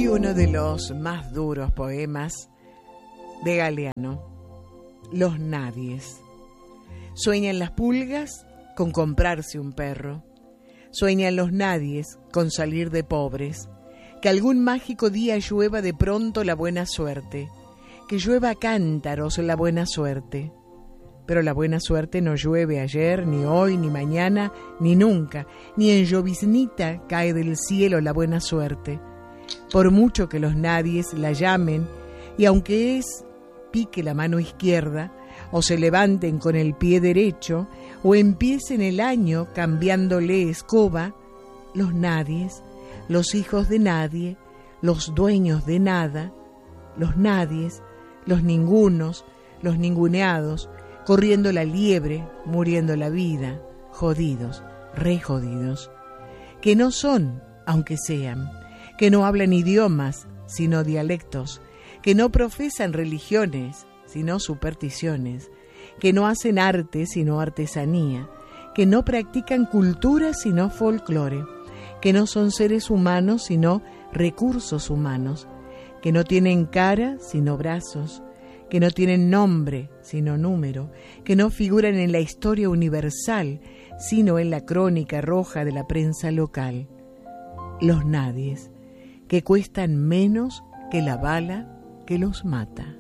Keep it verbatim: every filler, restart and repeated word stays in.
uno de los más duros poemas de Galeano, Los Nadies. Sueñan las pulgas con comprarse un perro. Sueñan los nadies con salir de pobres. Que algún mágico día llueva de pronto la buena suerte. Que llueva a cántaros la buena suerte. Pero la buena suerte no llueve ayer, ni hoy, ni mañana, ni nunca. Ni en lloviznita cae del cielo la buena suerte. Por mucho que los nadies la llamen, y aunque es pique la mano izquierda, o se levanten con el pie derecho, o empiecen el año cambiándole escoba, los nadies, los hijos de nadie, los dueños de nada, los nadies, los ningunos, los ninguneados, corriendo la liebre, muriendo la vida, jodidos, re jodidos, que no son, aunque sean, que no hablan idiomas, sino dialectos, que no profesan religiones, sino supersticiones, que no hacen arte, sino artesanía, que no practican cultura, sino folclore, que no son seres humanos, sino recursos humanos, que no tienen cara, sino brazos, que no tienen nombre, sino número, que no figuran en la historia universal, sino en la crónica roja de la prensa local. Los nadies, que cuestan menos que la bala que los mata.